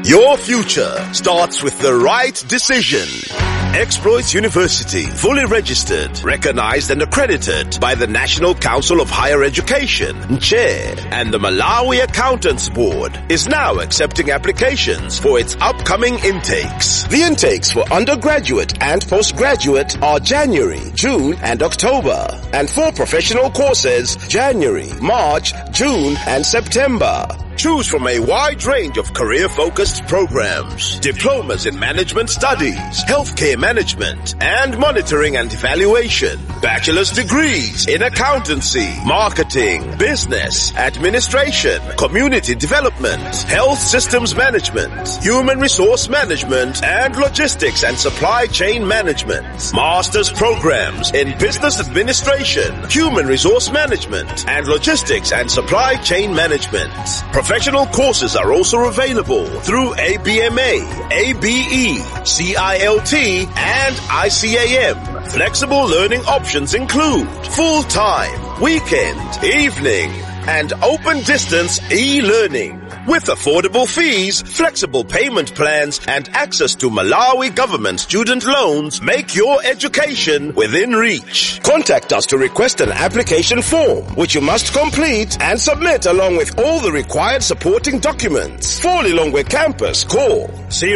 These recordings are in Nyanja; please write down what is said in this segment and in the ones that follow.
Your future starts with the right decision. Exploits University, fully registered, recognized and accredited by the National Council of Higher Education, NCHE, and the Malawi Accountants Board, is now accepting applications for its upcoming intakes. The intakes for undergraduate and postgraduate are January, June, and October, and for professional courses, January, March, June, and September. Choose from a wide range of career-focused programs, diplomas in management studies, healthcare management, and monitoring and evaluation, bachelor's degrees in accountancy, marketing, business, administration, community development, health systems management, human resource management, and logistics and supply chain management. Master's programs in business administration, human resource management, and logistics and supply chain management. Professional courses are also available through ABMA, ABE, CILT, and ICAM. Flexible learning options include full-time, weekend, evening, and open distance e-learning. With affordable fees, flexible payment plans, and access to Malawi government student loans, make your education within reach. Contact us to request an application form, which you must complete and submit along with all the required supporting documents. For Lilongwe campus, call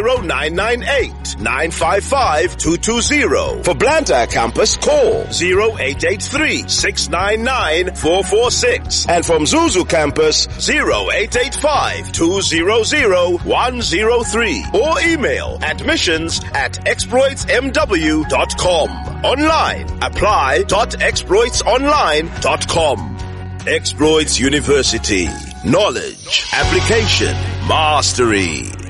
0998-955-220. For Blantyre campus, call 0883-699-446. And from Zuzu campus, 0885-200-103. Or email admissions@exploitsmw.com. Online, apply.exploitsonline.com. Exploits University. Knowledge, application, mastery.